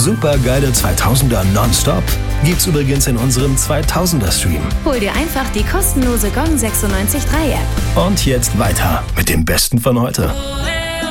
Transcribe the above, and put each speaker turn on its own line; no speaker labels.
Super geile 2000er nonstop gibt's übrigens in unserem 2000er Stream.
Hol dir einfach die kostenlose Gong 96.3 App.
Und jetzt weiter mit dem Besten von heute.